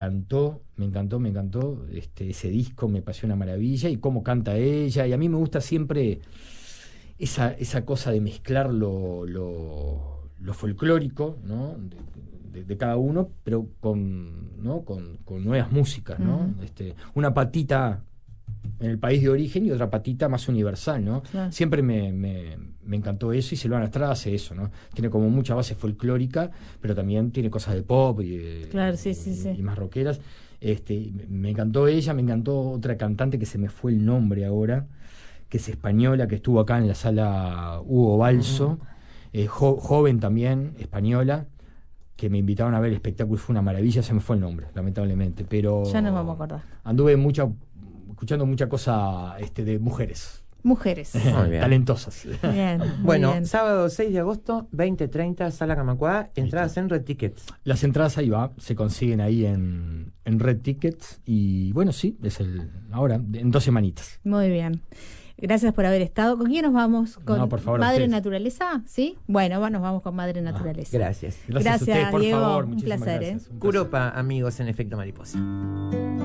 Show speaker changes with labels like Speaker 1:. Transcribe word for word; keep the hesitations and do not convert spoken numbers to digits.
Speaker 1: encantó, me encantó, me encantó este, ese disco, me pareció una maravilla, y cómo canta ella, y a mí me gusta siempre esa, esa cosa de mezclar lo, lo, lo folclórico, ¿no? de, de, de cada uno, pero con, ¿no? con, con nuevas músicas, ¿no? Uh-huh. este, una patita en el país de origen y otra patita más universal, ¿no? Claro. Siempre me, me, me encantó eso, y Silvana Estrada hace eso, ¿no? Tiene como mucha base folclórica, pero también tiene cosas de pop y, de,
Speaker 2: claro, sí, sí,
Speaker 1: y,
Speaker 2: sí.
Speaker 1: y más rockeras. Este, me encantó ella, me encantó otra cantante que se me fue el nombre ahora, que es española, que estuvo acá en la sala Hugo Balso, uh-huh. eh, jo, joven también, española, que me invitaron a ver el espectáculo, fue una maravilla, se me fue el nombre, lamentablemente, pero
Speaker 2: ya nos vamos a acordar.
Speaker 1: Anduve mucha escuchando mucha cosa este, de mujeres.
Speaker 2: Mujeres.
Speaker 1: Talentosas.
Speaker 2: Bien,
Speaker 3: bueno,
Speaker 2: bien.
Speaker 3: sábado seis de agosto, veinte treinta, Sala Camacuá, entradas en Red Tickets.
Speaker 1: Las entradas ahí va, se consiguen ahí en, en Red Tickets, y bueno, sí, es el ahora, en dos semanitas.
Speaker 2: Muy bien. Gracias por haber estado. ¿Con quién nos vamos? ¿Con
Speaker 1: no, por favor,
Speaker 2: Madre Naturaleza? ¿Sí? Bueno, nos vamos con Madre Naturaleza.
Speaker 3: Ah, gracias.
Speaker 1: Gracias,
Speaker 2: gracias
Speaker 1: a ustedes, por
Speaker 2: Diego.
Speaker 1: favor.
Speaker 2: Un placer.
Speaker 1: Gracias.
Speaker 2: ¿eh?
Speaker 3: Curopa, amigos en Efecto Mariposa.